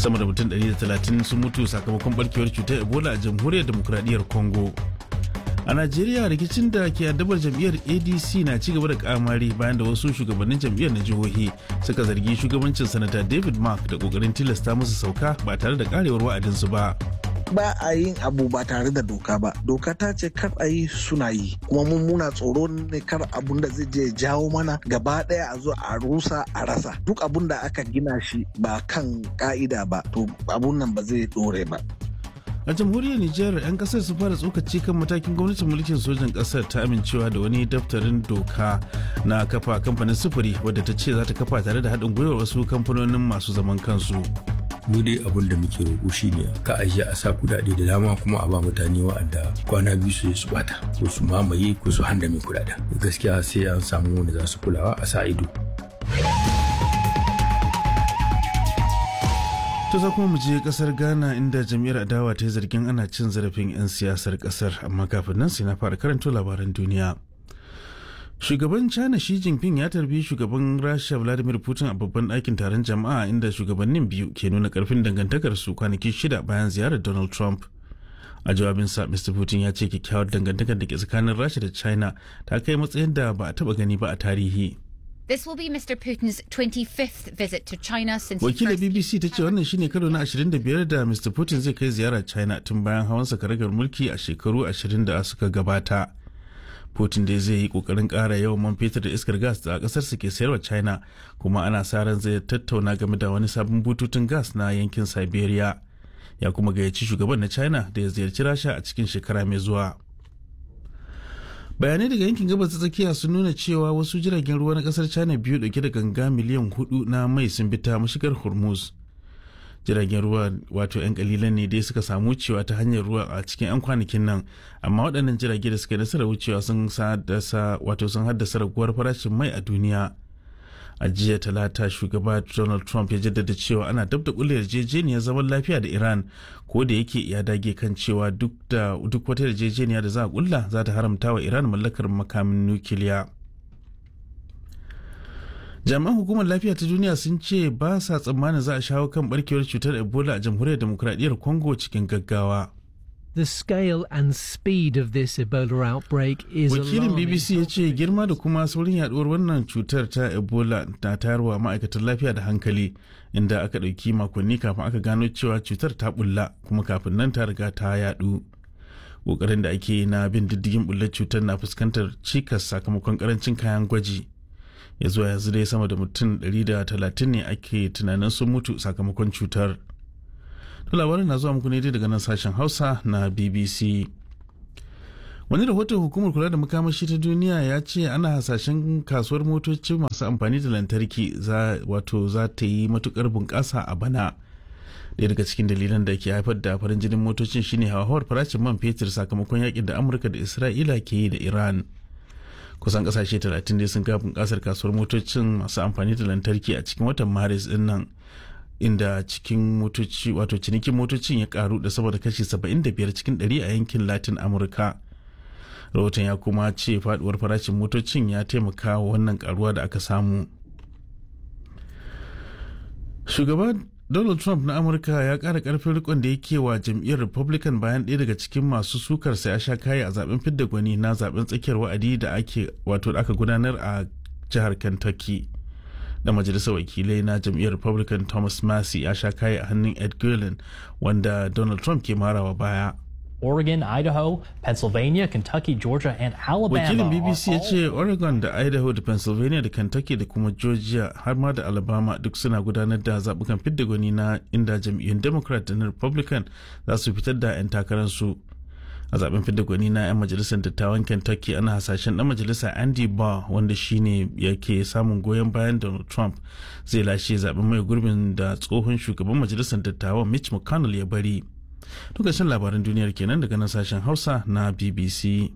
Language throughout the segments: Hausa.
Sama da mutum 130 sun mutu sakamakon barkewar cutar Ebola a jamhuriyar demokradiyyar Congo. A Najeriya rikicin da ke addabar jam'iyyar ADC na ci gaba da kamari bayan da wasu shugabannin jam'iyyar na jihohi suka zargi shugabancin sanata David Mark da kokarin tilasta musu sauka ba tare da karewar wa'adinsu ba. Ba a yin abu ba tare da doka ba. Doka ta ce kar a yi suna yi. Kuma mun muna tsoro ne kar abun da zai je jawo mana gaba daya a zo a rusa a rasa. Duk abun da aka gina shi ba kan ka'ida ba to abun nan ba zai dore ba. A jamhuriyar Nijar 'yan kasar su fara tsokaci kan matakin gwamnatin mulkin sojan kasar ta amincewa da wani daftarin doka na kafa kamfanin sufuri wadda ta ce za ta kafa tare da haɗin gwiwar wasu kamfanonin masu zaman kansu. Mu dai abin da muke roƙo shi ne ka ajiye a sa kuɗaɗe da dama kuma a ba mutane wa'anda kwana biyu su bata ko su mamaye ko su handame kuɗaɗen. Gaskiya sai an samu wanda za su kulawa a sa ido. To za kuma mu je kasar Ghana inda jam'iyyar adawa ta yi zargin ana cin zarafin 'yan siyasar kasar, amma kafin nan sai na fara karanto labaran duniya. Shugaban China Xi Jinping ya tarbi shugaban Rasha Vladimir Putin a babban ɗakin taron jama'a inda shugabannin biyu ke nuna karfin dangantakar su kwanaki 6 bayan ziyarar Donald Trump. A jawabinsa, Mr. Putin ya ce kyakkyawar dangantakar da ke tsakanin Rasha da China ta kai matsayin da ba a taɓa gani ba a tarihi. This will be Mr. Putin's 25th visit to China since Wakilar BBC ta ce wannan shine karo na 25 da Mr. Putin zai kai ziyara China tun bayan hawansa karagar mulki a shekaru 20 da suka gabata. Putin dai zai yi kokarin ƙara yawan man fetur da iskar gas da ƙasarsa ke sayarwa China, kuma ana sa ran zai tattauna game da wani sabon bututun gas na yankin Siberia. Ya kuma gayyaci shugaban na China da ya ziyarci Rasha a cikin shekara mai zuwa. Bayanai daga yankin gabas ta tsakiya sun nuna cewa wasu jiragen ruwa na kasar China biyu dauke da ganga miliyan 4 na mai sun bi ta mashigar Hormuz. Jiragen ruwa wato 'yan kalilan ne dai suka samu wucewa ta hanyar ruwa a cikin 'yan kwanakin nan, amma waɗannan jirage da suka yi nasarar wucewa sun haddasa raguwar farashin mai a duniya. A jiya talata shugaba Donald Trump ya jaddada cewa ana dab da kulle yarjejeniyar zaman lafiya da Iran, ko da yake ya dage kan cewa duk wata yarjejeniya da za a kulla za ta haramta wa Iran mallakar makamin nukiliya. Jami'an hukumar lafiya ta duniya sun ce ba sa tsammanin za a shawo kan barkewar cutar Ebola a jamhuriyar demokradiyyar Congo cikin gaggawa. The scale and speed of this Ebola outbreak is Wakilin BBC ya ce girma da kuma saurin yaduwar wannan cutar ta Ebola na tayarwa ma'aikatan lafiya da hankali, inda aka ɗauki makonni kafin aka gano cewa cutar ta bulla, kuma kafin nan ta riga ta yadu. Ƙoƙarin da ake na bin diddigin bullar cutar na fuskantar cikas sakamakon karancin kayan gwaji. Ya zuwa yanzu dai sama da mutum 130 ne ake tunanin sun mutu sakamakon cutar. Labarin na zuwa muku ne daga nan sashen Hausa na BBC. Wani rahoton hukumar kula da makamashi ta duniya ya ce ana hasashen kasuwar motoci masu amfani da lantarki za ta yi matukar bunƙasa a bana. Ɗaya daga cikin dalilan da ke haifar da farin jinin motocin shine hauhawar farashin man fetur sakamakon yakin da Amurka da Isra'ila ke yi da Iran. Kusan ƙasashe 30 dai sun ga bunƙasar kasuwar motocin masu amfani da lantarki a cikin watan Maris ɗin nan, inda cinikin motocin ya karu da sama da kashi 75 cikin 100 a yankin Latin Amurka. Rahoton ya kuma ce faduwar farashin motocin ya taimaka wa wannan karuwa da aka samu. Shugaba Donald Trump na Amurka ya kara karfin rikon da yake wa jam'iyyar Republican bayan ɗaya daga cikin masu sukarsa ya sha kayi a zaben fidda gwani na zaben tsakiyar wa'adi da aka gudanar a jihar Kentucky. Da majalisar wakilai na jam'iyyar Republican Thomas Massie ya sha kayi a hannun Ed Guilin, wanda Donald Trump ke marawa baya. Oregon, Idaho, Pennsylvania, Kentucky, Georgia, and Alabama. Wakilin BBC ya ce Oregon da Idaho da Pennsylvania da Kentucky da kuma Georgia har ma da Alabama duk suna gudanar da zaɓukan fidda gwani na inda jam'iyyun Democrat da na Republican za su fitar da 'yan takararsu. A zaben fidda gwani na 'yan majalisar dattawan Kentucky ana hasashen dan majalisa Andy Barr, wanda shine yake samun goyon bayan Donald Trump, zai lashe zaben mai gurbin da tsohon shugaban majalisar dattawan Mitch McConnell ya bari. Lokacin labaran duniyar kenan daga nan sashen Hausa na BBC.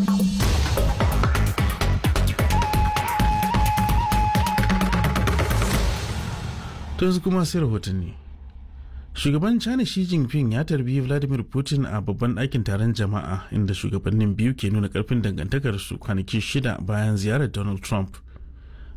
To yanzu kuma sai rahotanni. Shugaban China Xi Jinping ya tarbi Vladimir Putin a babban ɗakin taron jama'a, inda shugabannin biyu ke nuna ƙarfin dangantakarsu kwanaki 6 bayan ziyarar Donald Trump.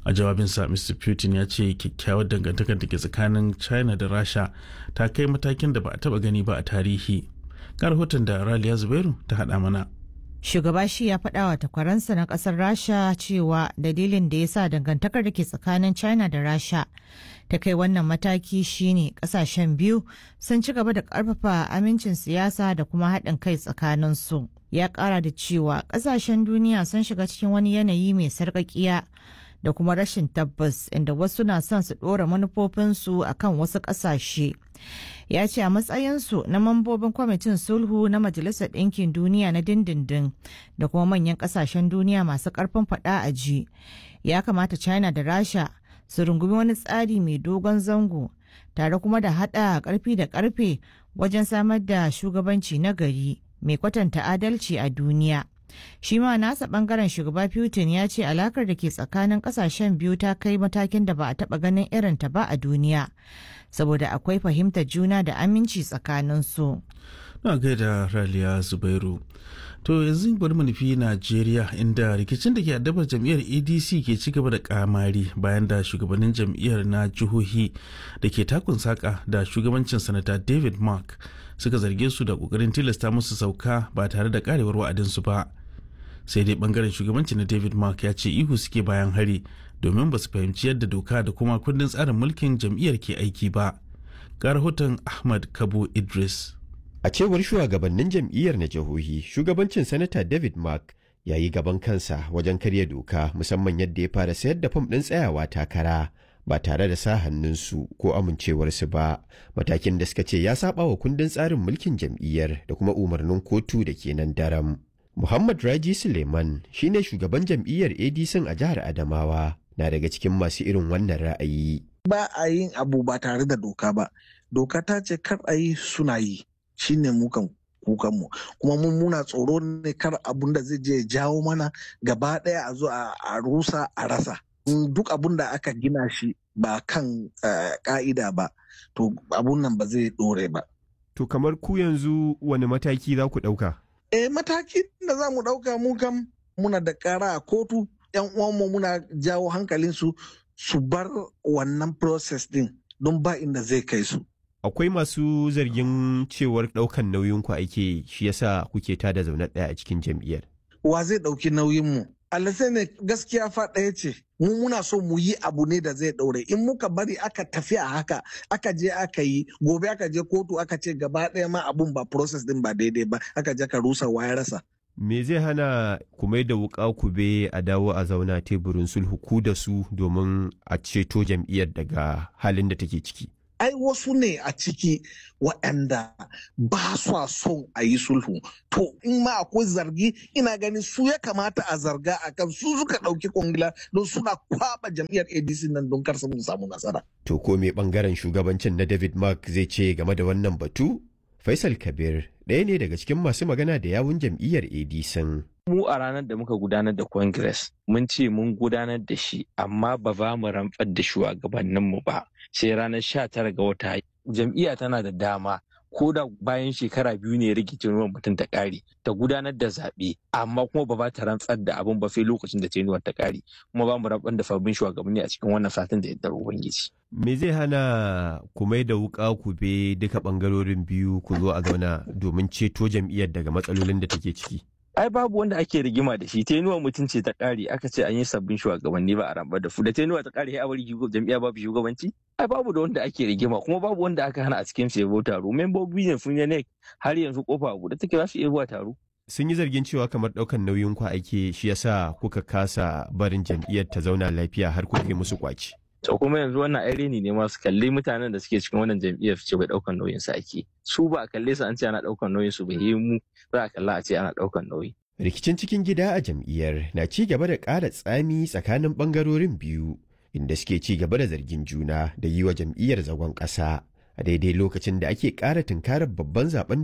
A jawabinsa, Mr. Putin ya ce kyakkyawar dangantakar da ke tsakanin China da Rasha ta kai matakin da ba a taba gani ba a tarihi. Ga rahoton da Raliya Zubairu ta haɗa mana. Shugaba Xi ya faɗa wa takwaransa na ƙasar Rasha cewa dalilin da ya sa dangantakar da ke tsakanin China da Rasha ta kai wannan mataki shine ƙasashen biyu sun ci gaba da ƙarfafa amincin siyasa da kuma haɗin kai tsakaninsu. Ya ƙara da cewa ƙasashen duniya sun shiga cikin wani yanayi mai sarƙaƙiya da kuma rashin tabbas inda wasu na son su ɗora manufofinsu a kan wasu ƙasashe. Ya ce a matsayinsu na mambobin kwamitin sulhu na Majalisar Ɗinkin Duniya na dindindin da kuma manyan ƙasashen duniya masu ƙarfin faɗa a ji, ya kamata China da Rasha su rungumi wani tsari mai dogon zango tare kuma da haɗa ƙarfi da ƙarfe wajen samar da shugabanci na gari mai kwatanta adalci a duniya. Shi ma nasa bangaren shugaba Putin ya ce alakar da ke tsakanin kasashen biyu ta kai matakin da ba a taba ganin irinta ba a duniya saboda akwai fahimtar juna da aminci tsakanin su. Na gaida Raliya Zubairu. To yanzu bari mu nufi Najeriya inda rikicin da ke addabar jam'iyyar ADC ke ci gaba da kamari bayan da shugabannin jam'iyyar na jihohi da ke takun saka da shugabancin sanata David Mark suka zarge su da kokarin tilasta musu sauka ba tare da karewar wa'adinsu ba. Sai dai bangaren shugabanci na David Mark ya ce ihu suke bayan hari domin ba su fahimci yadda doka da kuma kundin tsarin mulkin jam'iyyar ke aiki ba. Ga rahoton Ahmad Kabo Idris. A cewar shugabannin jam'iyyar na jihohi, shugabancin sanata David Mark ya yi gaban kansa wajen karya doka, musamman yadda ya fara sayar da fam ɗin tsayawa takara ba tare da sa hannunsu ko amincewarsu ba, matakin da suka ce ya saba wa kundin tsarin mulkin jam'iyyar da kuma umarnin kotu da ke nan daram. Muhammad Raji Suleiman shine shugaban jam'iyyar ADC a jihar Adamawa, na daga cikin masu irin wannan ra'ayi. Ba a yin abu ba tare da doka ba. Doka ta ce kar a yi, suna yi. Shine mukan kukanmu, kuma mun muna tsoro ne kar abun da zai je jawo mana gaba ɗaya a zo a rusa a rasa. Duk abun da aka gina shi ba kan ka'ida ba, to abun nan ba zai ɗore ba. To kamar ku yanzu wani mataki za ku ɗauka? Matakin da za mu ɗauka mu kam muna da ƙara a kotu, 'yan uwanmu muna jawo hankalinsu su bar wannan process din don ba inda zai kai su. Akwai masu zargin cewar ɗaukan nauyinku ake shi yasa kuke tada zaune ɗaya a cikin jam'iyyar. Wa zai ɗauki nauyinmu? Allah sai ne gaskiya fa ɗaya ce. Mu muna so mu yi abu ne da zai ɗaure. In muka bari aka tafi a haka, aka je aka yi, gobe aka je kotu aka ce gaba ɗaya ma abun ba process din ba daidai ba, aka je ka rusa ya rasa. Me zai hana ku mai da wuƙa ku be a dawo a zauna teburin sulhu ku da su domin a ceto jam'iyyar daga halin da take ciki? Ai wasu ne a ciki waɗanda ba su son a yi sulhu. To in ma akwai zargi, ina ganin su ya kamata a zarga a kan su suka ɗauki kwangila don suna kwaba jam'iyyar ADC nan don kar su samu nasara. To ko me ɓangaren shugabancin na David Mark zai ce game da wannan batu? Faisal Kabir ɗaya ne daga cikin masu magana da yawun jam'iyyar ADC. Mu a ranar da muka gudanar da Congress mun ce mun gudanar da shi amma ba za mu rantsar da shugabanninmu ba sai ranar 19 ga wata. Jam'iyya tana da dama ko da bayan shekara 2 ne rikicin ruwan mutum ta ƙare ta gudanar da zaɓe, amma kuma ba ta rantsar da abin ba sai lokacin da tenuwar ta ƙare, kuma ba mu rantsar da sabbin shugabanni a cikin wannan satin da yardar Ubangiji. Me zai hana ku mai da wuƙa ku be duka ɓangarorin biyu ku zo a zauna domin ceto jam'iyyar daga matsalolin da take ciki? Ai babu wanda ake rigima da shi, tenuwa mutum ce ta ƙare aka ce an yi sabbin shugabanni ba a rambar da su, da tenuwa ta ƙare a bari jam'iyya babu shugabanci. Ai babu da wanda ake rigima, kuma babu wanda aka hana a cikin su yabo taro. Membobi ne sun yi har yanzu kofa a buɗe take, za su iya zuwa taro. Sun yi zargin cewa kamar ɗaukan nauyin ku ake shi yasa kuka kasa barin jam'iyyar ta zauna lafiya har kuka yi musu kwaci. To kuma yanzu wannan ai reni ne masu kalli mutanen da suke cikin wannan jam'iyyar su ce bai ɗaukan nauyin su ake. Su ba a kalle su an ce ana ɗaukan nauyin su, bai mu za a kalla a ce ana ɗaukan nauyi. Rikicin cikin gida a jam'iyyar na ci gaba da ƙara tsami tsakanin ɓangarorin biyu, inda suke ci gaba da zargin juna da yi wa jam'iyyar zagon ƙasa a daidai lokacin da ake ƙara tunkarar babban zaben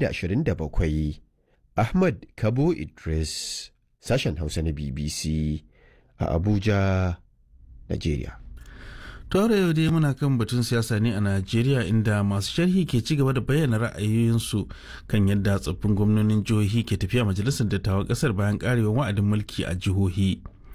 2027. Ahmad Kabo Idris, sashen Hausa na BBC a Abuja, Najeriya. Tore yau dai muna kan batun siyasa ne a Najeriya, inda masu sharhi ke ci gaba da bayyana ra'ayoyinsu kan yadda tsoffin gwamnonin jihohi ke tafiya majalisar dattawan kasar bayan karewar wa'adin mulki a jihohi.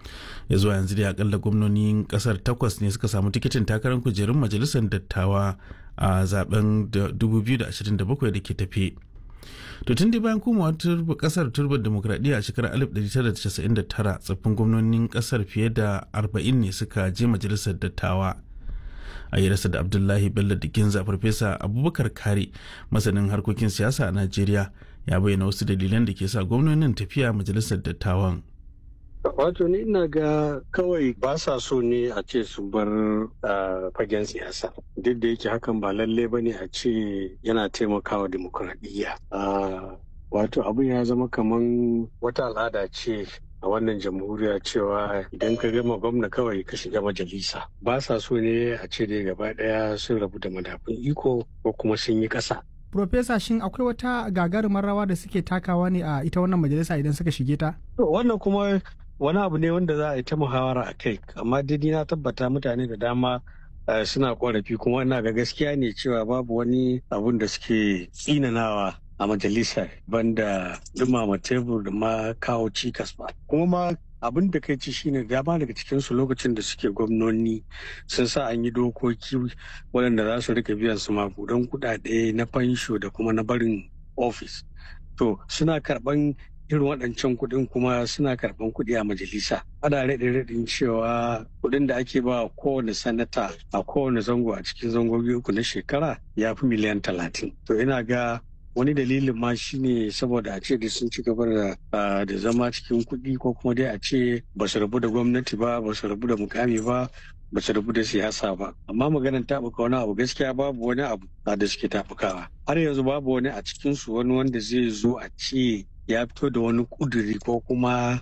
ya zuwa yanzu da akalla gwamnonin kasar 8 ne suka samu tikitin takarar kujerun majalisar dattawa a zaben 2027 da ke tafe. To tun da bayan komawa kasar turbar demokradiyya a shekarar 1999 tsaffin gwamnonin kasar fiye da 40 ne suka je majalisar dattawa. A yi rasa da Abdullahi Bello Diginza, Farfesa Abubakar Kare, masanin harkokin siyasa a Najeriya, ya bayyana wasu dalilan da ke sa gwamnonin tafiya majalisar dattawan. Wato ni ina ga kawai ba sa so ne a ce su bar fagen siyasa, duk da yake hakan ba lalle ba ne a ce yana taimakawa demokuraɗiyya. Wato abin ya zama kaman wata al'ada ce a wannan jamhuriya cewa idan ka gama gwamna kawai ka shiga majalisa. Ba sa so ne a ce dai gaba ɗaya sun rabu da madafun iko ko kuma sun yi ƙasa. Profesa, shin akwai wata gagarumar rawa da suke takawa ne a ita wannan majalisa idan suka shige ta? Wannan kuma wani abu ne wanda za a yi ta muhawara a kai, amma dai na tabbata mutane da dama suna korafi, kuma ina ga gaskiya ne cewa babu wani abun da suke tsinanawa a majalisa banda dumama tebur da ma kawo cikas ba. Kuma ma abin da kai ci shine dama daga cikinsu lokacin da suke gwamnoni sun sa an yi dokoki waɗanda za su rika biyan su makudan kuɗaɗe na fansho da kuma na barin ofis. To suna karɓan irin waɗancan kuɗin, kuma suna karɓan kuɗi a majalisa. Ana raɗin cewa kuɗin da ake ba kowane sanata a kowane zango a cikin zangogi 3 na shekara ya fi miliyan 30. To ina ga wani dalilin ma shine saboda a ce da sun ci gaba da zama cikin kuɗi, ko kuma dai a ce ba su rabu da gwamnati ba, ba su rabu da mukami ba, ba su rabu da siyasa ba. Amma maganar taɓuka wani abu, gaskiya babu wani abu da suke taɓukawa. Har yanzu babu wani a cikinsu wani wanda zai zo a ce ya fito da wani kuduri ko kuma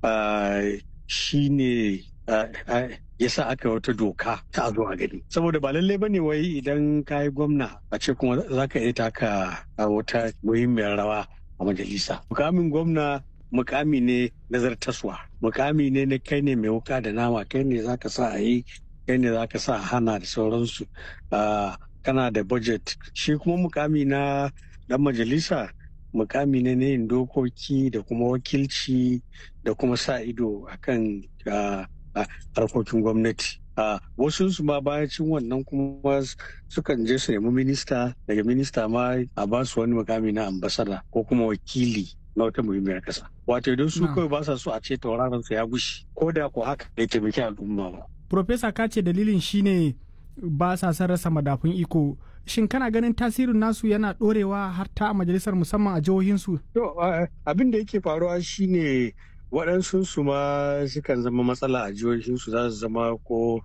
shi ne ya sa aka wata doka ta zo a gani. Saboda ba lallai ba ne wai idan ka yi gwamna a ce kuma za ka iya taka wata muhimmiyar rawa a majalisa. Mukamin gwamna mukami ne na zartaswa, mukami ne na kai ne mai wuka da nama, kai ne za ka sa a yi, kai ne za ka sa a hana da sauransu. Kana da budget. Shi kuma mukami na dan majalisa mukami ne na yin dokoki da kuma wakilci da kuma sa ido akan harkokin gwamnati. Wasu su ma bayacin wannan kuma sukan je su nemi minista, daga minista ma a ba su wani mukami na ambasada ko kuma wakili na wata muhimmiyar kasa. Wato idan su kawai ba sa so a ce tauraron su ya gushi, ko da ko haka bai taimaki al'umma ba. Profesa, ka ce dalilin shine ba sa son rasa madafun iko. Shin kana ganin tasirin nasu yana ɗorewa har ta a majalisar, musamman a jihohinsu? Abin da yake faruwa shine waɗansu su ma sukan zama matsala a jihohinsu, za su zama ko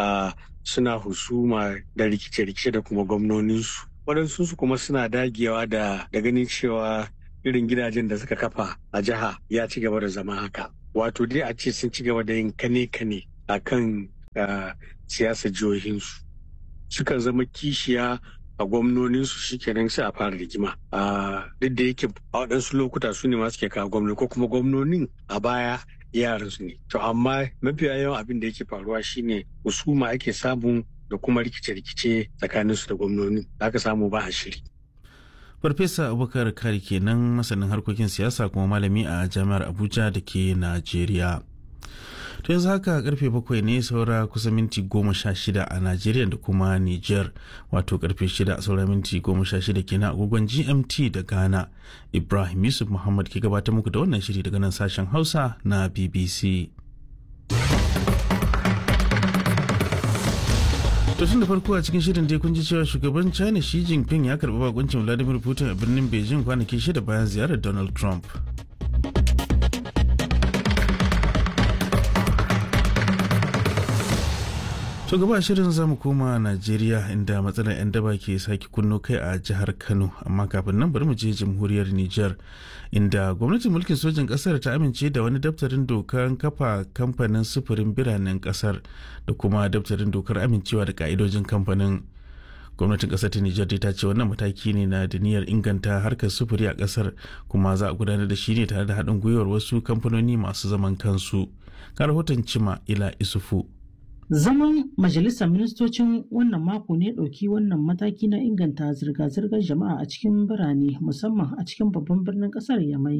suna husuma da rikice-rikice da kuma gwamnoninsu. Waɗansu su kuma suna dagewa da ganin cewa irin gidajen da suka kafa a jiha ya ci gaba da zama haka. Wato dai a ce sun ci gaba da yin kane-kane a kan siyasar jihohinsu. Sukan zama kishiya a gwamnoninsu, shikenan sai a fara rigima. Duk da yake a waɗansu lokuta su ne ma suke kawo gwamnoni, ko kuma gwamnonin a baya yaran su ne. To amma mafiya yawan abin da yake faruwa shine husuma ake samu da kuma rikice-rikice tsakaninsu da gwamnonin. Aka samu ba a shiri. Farfesa Abubakar Kari kenan, masanin harkokin siyasa kuma malami a Jami'ar Abuja da ke Najeriya. To yanzu haka karfe 7 ne saura kusa minti 16 a Najeriya da kuma Niger, wato karfe 6 saura minti 16 kenan agogon GMT da Ghana. Ibrahim Yusuf Muhammad ke gabatar muku da wannan shiri daga nan sashen Hausa na BBC. To tun da farko a cikin shirin dai kun ji cewa shugaban China Xi Jinping ya karɓi bakuncin Vladimir Putin a birnin Beijing kwanaki 6 bayan ziyarar Donald Trump. To gaba shirin zamu koma Najeriya, inda matsalar 'yan daba ke sake kunno kai a jihar Kano, amma kafin nan bari mu je jamhuriyar Nijar, inda gwamnatin mulkin sojin kasar ta amince da wani daftarin dokar kafa kamfanin sufurin biranen kasar da kuma daftarin dokar amincewa da ka'idojin kamfanin. Gwamnatin kasar ta Nijar ta ce wannan mataki ne na da niyyar inganta harkar sufuri a kasar, kuma za a gudanar da shi ne tare da haɗin gwiwar wasu kamfanoni masu zaman kansu. Ga rahoton Cima Ila Isufu. Zaman majalisar ministocin wannan mako ne ɗauki wannan mataki na inganta zirga-zirgar jama'a a cikin birane, musamman a cikin babban birnin ƙasar Yamai.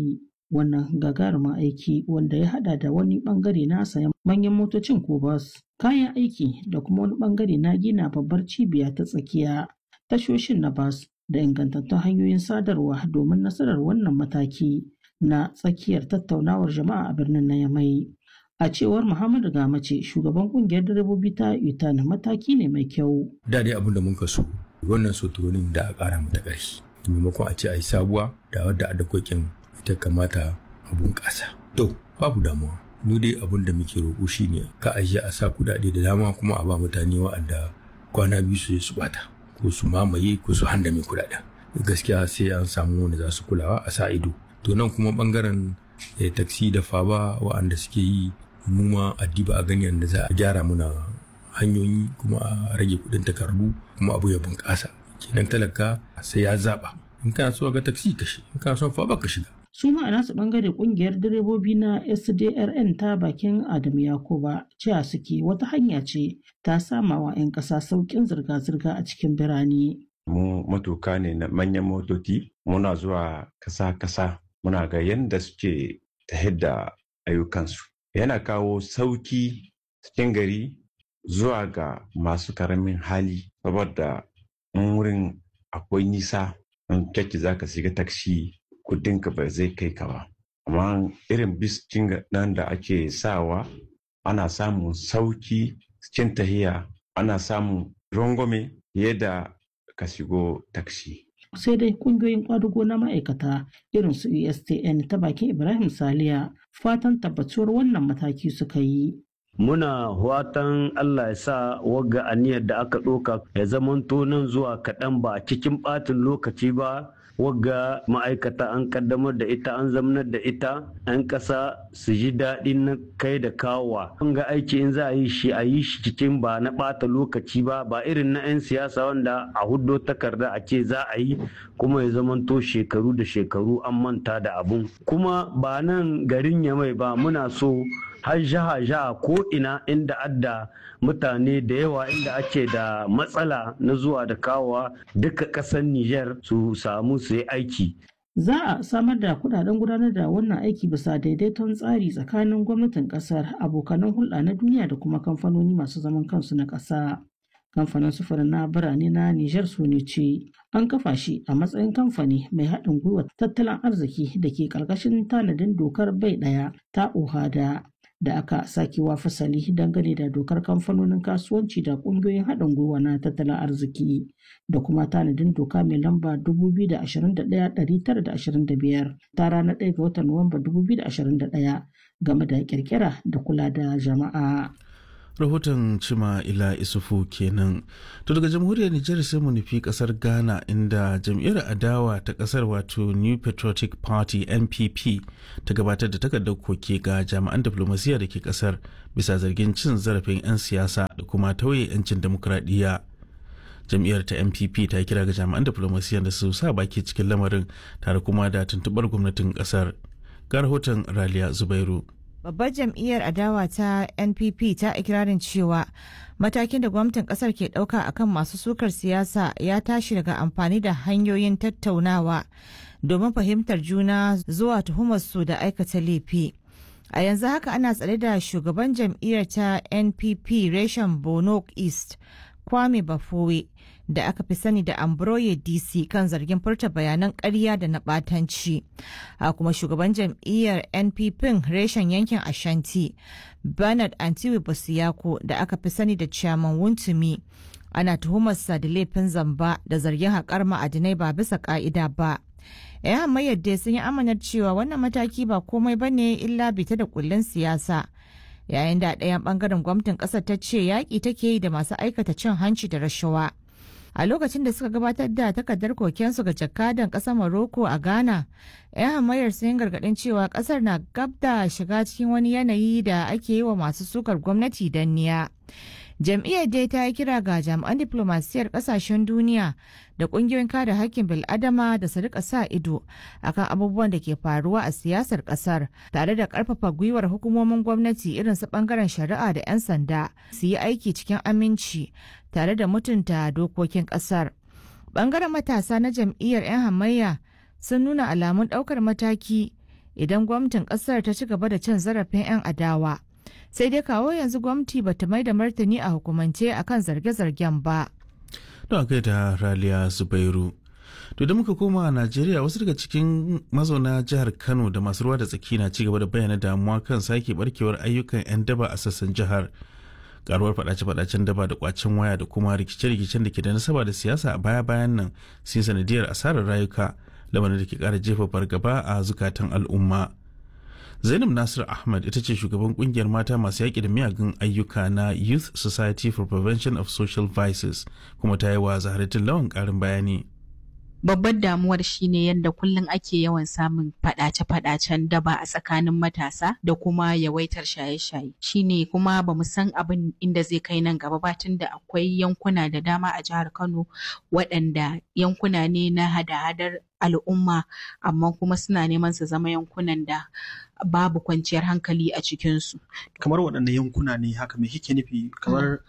wannan gagarumin aiki wanda ya hada da wani bangare na sayan manyan motocin ko bas, kayan aiki da kuma wani bangare na gina babbar cibiya ta tsakiya, tashoshin na bas da ingantattun hanyoyin sadarwa domin nasarar wannan mataki na tsakiyar tattaunawar jama'a a birnin na Yamai. A cewar Muhammadu Gamace, shugaban kungiyar direbobi ta UTAN, mataki ne mai kyau. Da dai abin da mun kaso wannan soturonin da a ƙara mata ƙarfi. Maimakon a ce a yi sabuwa da wadda a dakokin ita kamata a bunƙasa. To, babu damuwa. Mu dai abin da muke roƙo shi ne ka ajiye a sa kuɗaɗe da dama kuma a ba mutane wa'anda kwana biyu su bata ko su mamaye ko su handame kuɗaɗen. Gaskiya sai an samu wanda za su kulawa a sa ido. To nan kuma ɓangaren taksi da faba wa'anda suke yi mu ma addiba a gani yadda za a gyara muna hanyoyi kuma a rage kuɗin takardu kuma abu ya bunƙasa. Kenan talaka sai ya zaɓa. In kana so ga taksi ka shi, in kana son faba ka shiga. Su ma a nasu bangare kungiyar direbobi na SDRN ta bakin Adamu Yakuba cewa suke wata hanya ce ta sama wa 'yan ƙasa sauƙin zirga-zirga a cikin birane. Mu matuka ne na manyan motoci muna zuwa kasa-kasa muna ga yadda suke ta da ayyukansu. Yana kawo sauki cikin gari zuwa ga masu karamin hali saboda wurin akwai nisa in kyakki za ka shiga taksi kudinka ba zai kai ka ba. Amma irin biskin nan da ake sawa ana samun sauki cikin tahiya, ana samun rangwame yadda ka shigo taksi. Sai dai kungiyoyin kwadugo na ma'aikata irin su USTN ta bakin Ibrahim Saliya fatan tabbatuwar wannan mataki suka yi. Muna watan Allah ya sa wagga aniyar da aka ɗauka ya zamanto nan zuwa kaɗan ba cikin ɓatin lokaci ba. Wagga ma'aikata an kaddamar da ita an zamanar da ita 'yan ƙasa su ji daɗin na kai da kawowa. An ga aiki in za a yi shi cikin ba na ɓata lokaci ba irin na 'yan siyasa wanda a huddo takarda a ce za a yi kuma ya zamanto shekaru da shekaru an manta da abun. Kuma ba nan garin Yamai ba muna so har jaha ko ina inda adda mutane da yawa inda ake da matsala na zuwa da kawowa duka ƙasar Nijar su samu su yi aiki. Za a samar da kudaden gudanar da wannan aiki bisa daidaiton tsari tsakanin gwamnatin ƙasar, abokanan hulɗa na duniya da kuma kamfanoni masu zaman kansu na ƙasa. Kamfanin sufurin na birane na Nijar ce an kafa shi a matsayin kamfani mai haɗin gwiwa tattalin arziki da ke ƙarƙashin tanadin dokar bai ɗaya ta OHADA. Da aka sakewa fasali dangane da dokar kamfanonin kasuwanci da ƙungiyoyin haɗin gwiwa na tattalin arziki da kuma tanadin doka mai lamba 2021-925 ta ranar 1 ga watan Nuwamba 2021 game da ƙirƙira da kula da jama'a. Rahoton Cima Ila Isufu kenan. To daga jamhuriyar Nijar sai mu nufi kasar Ghana inda jam'iyyar adawa ta kasar wato New Patriotic Party NPP ta gabatar da takardar koke ga jami'an diflomasiyya da ke kasar bisa zargin cin zarafin 'yan siyasa da kuma tauye 'yancin demokradiyya. Jam'iyyar ta NPP ta kira ga jami'an diflomasiyya da su sa baki cikin lamarin tare kuma da tuntuɓar gwamnatin kasar. Ga rahoton Raliya Zubairu. Babbar jam'iyyar adawa ta NPP ta ikirarin cewa matakin da gwamnatin kasar ke ɗauka akan masu sukar siyasa ya tashi daga amfani da hanyoyin tattaunawa domin fahimtar juna zuwa tuhumarsu da aikata laifi. A yanzu haka ana tsare da shugaban jam'iyyar ta NPP reshen Bono East Kwame Bafowe da aka fi sani da Ambroye DC kan zargin furta bayanan ƙarya da na ɓatanci. A kuma shugaban jam'iyyar NPP reshen yankin Ashanti Bernard Antiwi Bosiyako da aka fi sani da Chairman Wuntumi ana tuhumarsa da laifin zamba da zargin haƙar ma'adinai ba bisa ƙa'ida ba. 'Yan hamayyar dai sun yi amanar cewa wannan mataki ba komai ba ne illa bita da kullun siyasa. Yayin da ɗayan ɓangaren gwamnatin ƙasar ta ce yaƙi take yi da masu aikata cin hanci da rashawa. A lokacin da suka gabatar da takardar kokensu ga jakadan ƙasar Morocco a Ghana, 'yan hamayyar sun gargaɗin cewa ƙasar na gab da shiga cikin wani yanayi da ake yi wa masu sukar gwamnati danniya. Jam'iyyar dai ta yi kira ga jami'an diplomasiyar ƙasashen duniya da ƙungiyoyin kare haƙƙin bil'adama da su rika sa ido akan abubuwan da ke faruwa a siyasar ƙasar tare da ƙarfafa gwiwar hukumomin gwamnati irin su ɓangaren shari'a da 'yan sanda su yi aiki cikin aminci tare da mutunta dokokin ƙasar. Ɓangaren matasa na jam'iyyar 'yan hamayya sun nuna alamun ɗaukar mataki idan gwamnatin ƙasar ta ci gaba da cin zarafin 'yan adawa. Sai dai kawo yanzu gwamnati bata mai da martani a hukumance akan zarge-zargen ba. Don kai da Raliya Zubairu. To da muka koma a Najeriya, wasu daga cikin mazauna jihar Kano da masu ruwa da tsaki na ci gaba da bayyana damuwa kan sake barkewar ayyukan 'yan daba a sassan jihar. Karuwar fadace-fadacen daba da kwacen waya da kuma rikice-rikicen da ke da nasaba da siyasa a baya-bayan nan sun sanadiyar asarar rayuka, lamarin da ke kara jefa fargaba a zukatan al'umma. Zainab Nasir Ahmad ita ce shugaban kungiyar mata masu yaƙi da miyagun ayyuka na Youth Society for Prevention of Social Vices, kuma ta yi wa Zaharatin Lawan ƙarin bayani. Babbar damuwar shine yadda kullum ake yawan samun fadace-fadacen daba a tsakanin matasa da kuma yawaitar shaye-shaye. Shine kuma bamu san abin inda zai kai nan gaba ba, tunda akwai yankuna da dama a jihar Kano waɗanda yankuna ne na hada-hadar al'umma, amma kuma suna neman su zama yankunan da babu kwanciyar hankali a cikinsu. Kamar waɗanne yankuna ne haka, me kike nufi? Kamar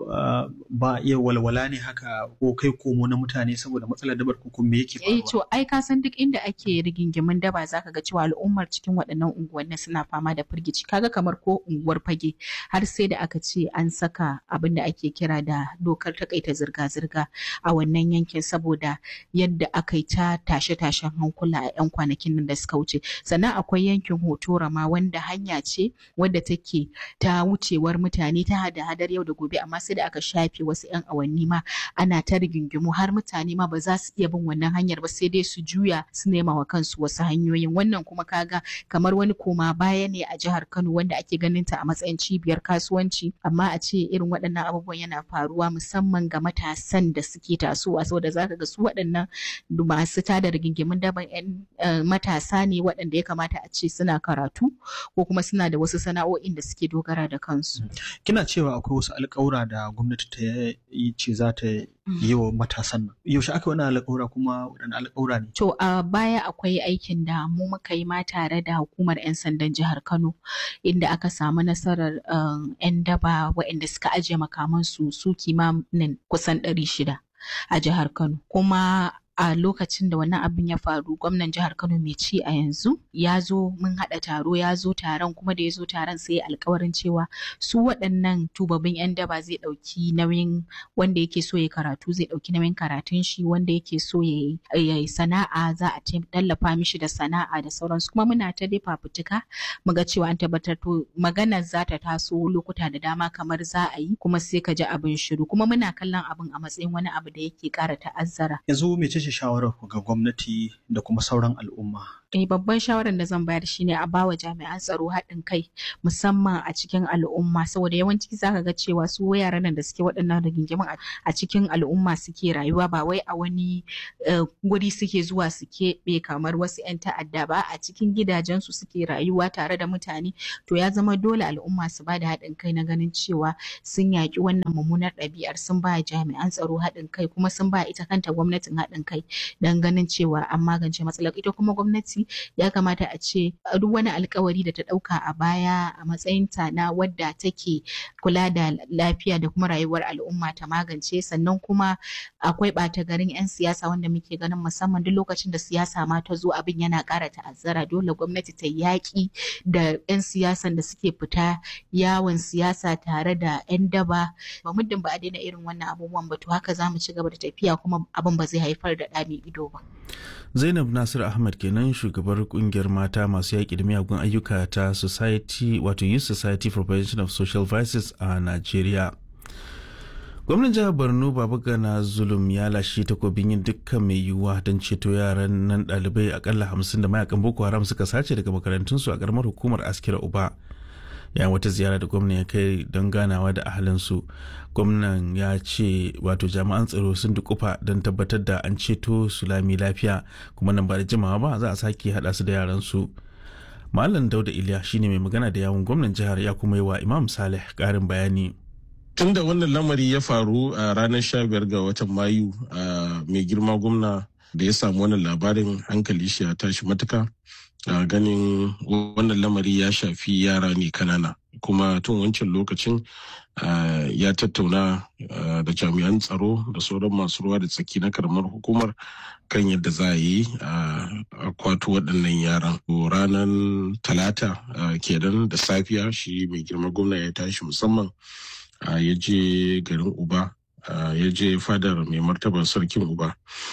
ba iya walwala ne haka ko kai komo na mutane saboda matsalar dabar ko me yake faruwa? To ai ka san duk inda ake rigingimin daba zaka ga cewa al'ummar cikin waɗannan unguwanni suna fama da firgici. Kaga kamar ko unguwar Fage har sai da aka ce an saka abin da ake kira da dokar takaita zirga-zirga a wannan yankin saboda yadda aka yi ta tashe-tashen hankula a 'yan kwanakin nan da suka wuce. Sannan akwai yankin Hotora ma wanda hanya ce wadda take ta wucewar mutane ta hada-hadar yau da gobe, amma sai da aka shafe wasu 'yan awanni ma ana ta rigingimu har mutane ma ba za su iya bin wannan hanyar ba, sai dai su juya su nema wa kansu wasu hanyoyin. Wannan kuma kaga kamar wani koma baya ne a jihar Kano wanda ake ganin ta a matsayin cibiyar kasuwanci, amma a ce irin waɗannan abubuwan yana faruwa musamman ga matasan da suke tasowa, saboda zaka ga su waɗannan masu tada rigingimin daban 'yan matasa ne waɗanda ya kamata a ce suna karatu ko kuma suna da wasu sana'o'in da suke dogara da kansu. Kina cewa akwai wasu alƙawura da gwamnati ta yi ce za ta yi wa matasan nan. Yaushe aka wani alƙawura kuma waɗanne alƙawura ne? To a baya akwai aikin da mu muka yi ma tare da hukumar 'yan sandan jihar Kano, inda aka samu nasarar 'yan daba waɗanda suka ajiye makamansu su kimanin kusan 600 a jihar Kano. Kuma a lokacin da wannan abin ya faru, gwamnan jihar Kano mai ci a yanzu ya zo, mun haɗa taro, ya zo taron, kuma da ya zo taron sai alkawarin cewa su waɗannan tubabin 'yan daba zai ɗauki nauyin wanda yake so ya karatu, zai ɗauki nauyin karatun shi, wanda yake so ya yi sana'a za a tallafa mishi da sana'a da sauransu. Kuma muna ta dai fafutuka mu ga cewa an tabbatar, to maganar za ta taso lokuta da dama kamar za a yi, kuma sai ka ji abin shiru, kuma muna kallon abin a matsayin wani abu da yake ƙara ta'azzara. Yanzu mece ce shawarar ku ga gwamnati da kuma sauran al'umma? Babban shawarar da zan bayar shine a bawa jami'an tsaro haɗin kai musamman a cikin al'umma, saboda yawanci zaka ga cewa su yaran nan da suke waɗannan rigingimin a cikin al'umma suke rayuwa, ba wai a wani guri suke zuwa su keɓe kamar wasu 'yan ta'adda ba, a cikin gidajensu suke rayuwa tare da mutane. To ya zama dole al'umma su ba da haɗin kai na ganin cewa sun yaƙi wannan mummunar ɗabi'ar, sun ba jami'an tsaro haɗin kai, kuma sun ba ita kanta gwamnatin haɗin kai don ganin cewa an magance matsalar. Ita kuma gwamnati ya kamata a ce duk wani alkawari da ta ɗauka a baya a matsayinta na wadda take kula da lafiya da kuma rayuwar al'umma ta magance. Sannan kuma akwai ɓata garin 'yan siyasa wanda muke ganin musamman duk lokacin da siyasa ma ta zo abin yana ƙara ta'azzara. Dole gwamnati ta yaƙi da 'yan siyasan da suke fita yawon siyasa tare da 'yan daba. Ba muddin ba a daina irin wannan abubuwan ba, to haka za mu ci gaba da tafiya kuma abin ba zai haifar da ɗa mai ido ba. Zainab Nasir Ahmad kenan shugabar kungiyar mata masu yaƙi da miyagun ayyuka ta Society, wato Youth Society for Prevention of Social Vices a Najeriya. Gwamnan jihar Borno Babagana Zulum ya lashe takobin yin dukkan mai yiwuwa don ceto yaran nan ɗalibai akalla 50 da mayakan Boko Haram suka sace daga makarantunsu a ƙaramar hukumar Askira Uba. Yayin wata ziyara da gwamnan ya kai don ganawa da ahalinsu, gwamnan ya ce wato jami'an tsaro sun dukufa don tabbatar da an ceto su lami lafiya, kuma nan ba da jimawa ba za a sake haɗa su da yaransu. Malam Dauda Iliya shine mai magana da yawun gwamnan jihar, ya kuma yi wa Imam Saleh ƙarin bayani. Tun da wannan lamari ya faru a ranar 15 ga watan Mayu, mai girma gwamna da ya samu wannan labarin hankali shi ya tashi matuka. Ganin wannan lamari ya shafi yara ne kanana, kuma tun wancan lokacin ya tattauna da jami'an tsaro da sauran masu ruwa da tsaki na karamar hukumar kan yadda za a yi a kwato waɗannan yaran. Ranar talata kenan da safiya shi mai girma gwamna ya tashi musamman ya je garin Uba, ya je fadar mai martaba sarkin Uba,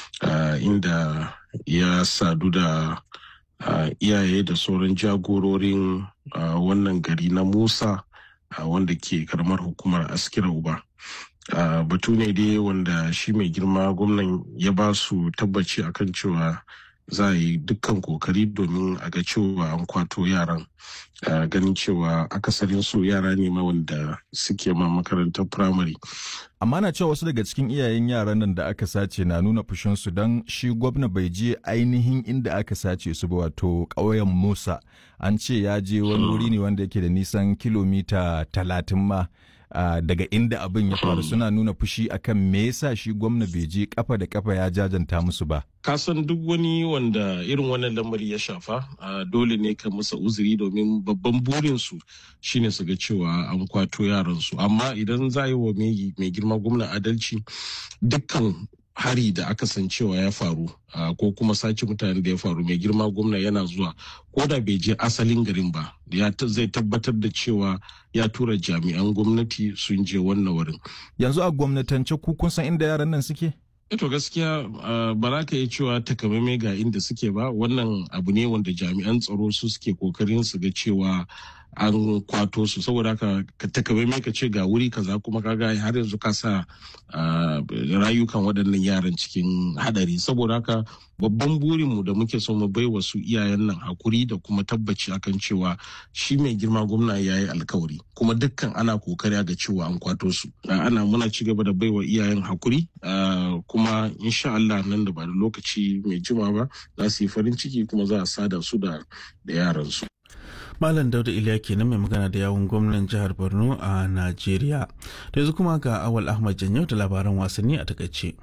inda ya sadu da iyaye da sauran jagororin wannan gari na Musa wanda ke karamar hukumar Askira Uba. Batu ne dai wanda shi mai girma gwamnan ya ba su tabbaci akan cewa za a yi dukkan kokari domin a ga cewa an kwato yaran, ganin cewa akasarin su yara ne ma wanda suke ma makarantar firamare. Amma na cewa wasu daga cikin iyayen yaran nan da aka sace na nuna fushinsu don shi gwamna bai je ainihin inda aka sace su ba, wato ƙauyen Musa. An ce ya je wani wuri ne wanda yake da nisan kilomita 30 ma daga inda abin ya faru. Suna nuna fushi akan me yasa shi gwamna bai je kafa da kafa ya jajanta musu ba. Kasan duk wani wanda irin wannan lamari ya shafa dole ne ka musa uzuri, domin babban burinsu shine su ga cewa an kwato yaransu. Amma idan za yi wa mai girma gwamna adalci, dukkan hari da aka san cewa ya faru ko kuma sace mutane da ya faru, mai girma gwamna yana zuwa, ko da bai je asalin garin ba, zai tabbatar da cewa ya tura jami'an gwamnati sun je wannan wurin. Yanzu a gwamnatance ku kun san inda yaran nan suke? To gaskiya ba za ka yi cewa takamaimai ga inda suke ba. Wannan abu ne wanda jami'an tsaro su suke kokarin su ga cewa an kwato su, saboda haka ka takamaimai ka ce ga wuri kaza kuma kaga har yanzu ka sa rayukan waɗannan yaran cikin hadari. Saboda haka babban burinmu da muke so mu bai wa su iyayen nan hakuri da kuma tabbaci akan cewa shi mai girma gwamna ya yi alkawari, kuma dukkan ana kokari ga cewa an kwato su. Muna ci gaba da bai wa iyayen hakuri, kuma insha Allah nan da ba da lokaci mai jima ba za su yi farin ciki kuma za a sada su da yaran su. Malam Dauda Iliya kenan mai magana da yawun gwamnan jihar Borno a Najeriya. Da yanzu kuma ga Awal Ahmad Janyau da labaran wasanni a takaice.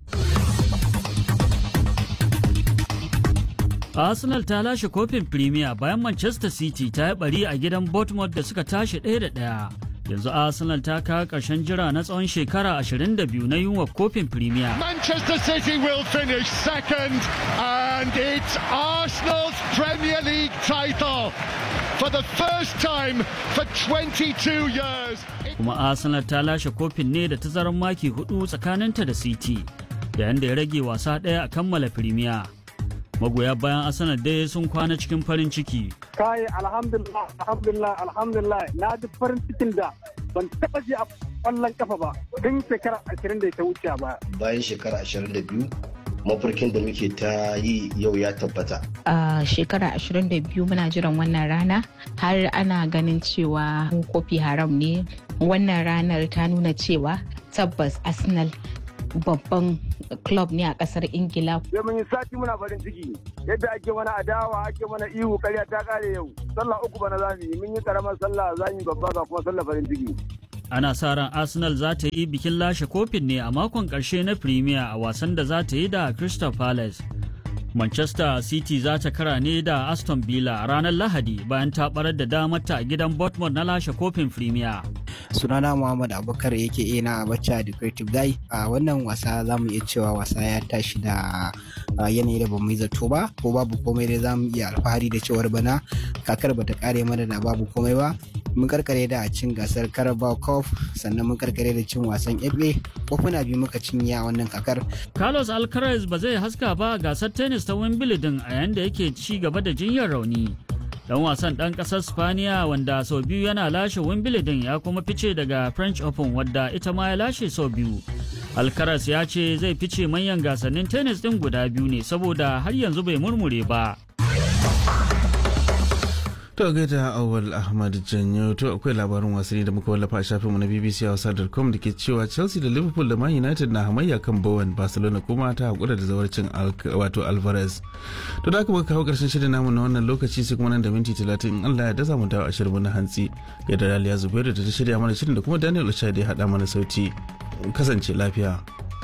Arsenal ta lashe kofin Premier bayan Manchester City ta yi bari a gidan Bournemouth da suka tashi 1-1. Yanzu Arsenal ta kawo ƙarshen jira na tsawon shekara 22 na yunwa kofin Premier. Manchester City will finish second and it's Arsenal's Premier League title for the first time for 22 years. Kuma Arsenal ta lashe kofin ne da tazarar maki 4 tsakaninta da City, yayin da ya rage wasa ɗaya a kammala Premier. Magoya bayan Arsenal dai sun kwana cikin farin ciki. Kai alhamdulillah na ji farin cikin da ban taba ji a kwallon kafa ba tun shekara 20 da ta wuce ba. Bayan shekara 22 mafarkin da muke ta yi yau ya tabbata. A shekara 22 muna jiran wannan rana, har ana ganin cewa kofi haram ne. Wannan ranar ta nuna cewa tabbas Arsenal babban club ne a kasar Ingila. Sai mun yi sati muna farin ciki yadda ake mana adawa, ake mana ihu, karya ta kare yau. Sallah uku bana zamu yi, mun yi karamar sallah, zamu yi babba ga kuma sallah farin ciki. Ana sa ran Arsenal za ta yi bikin lashe kofin ne a makon ƙarshe na Premier a wasan da za ta yi da Crystal Palace. Manchester City za ta kara ne da Aston Villa a ranar Lahadi bayan ta barar da damarta a gidan Bournemouth na lashe kofin Premier. Sunana Muhammad Abubakar yake na Abacha the Creative Guy. A wannan wasa za mu iya cewa wasa ya tashi da yanayi da bamu yi zato ba, ko babu komai dai za mu iya alfahari da cewar bana kakar bata kare mana da babu komai ba. Mun karkare da cin gasar Carabao Cup, sannan mun karkare da cin wasan FA, kofuna biyu muka cinye a wannan kakar. Carlos Alcaraz ba zai haska ba gasar tennis ta Wimbledon a yayin da yake ci gaba da jinyar rauni. Dan wasan dan kasar Spaniya wanda sau biyu yana lashe Wimbledon ya kuma fice daga French Open wadda ita ma ya lashe sau biyu. Alcaraz ya ce zai fice manyan gasannin tennis din guda biyu ne saboda har yanzu bai murmure ba. To gaida Awal Ahmad Janyo. To akwai labarin wasanni da muka wallafa a shafinmu na bbchausa.com da ke cewa Chelsea da Liverpool da Man United na hamayya kan Bowen, Barcelona kuma ta hakura da zawarcin wato Alvarez. To da aka muka kawo karshen shirin namu na wannan lokaci, sai kuma nan da minti 30 in Allah ya da zamu dawo a shirin na hantsi. Yadda Raliya Zubairu da ta shirya mana shirin da kuma Daniel Ochai da ya haɗa mana sauti. Kasance lafiya.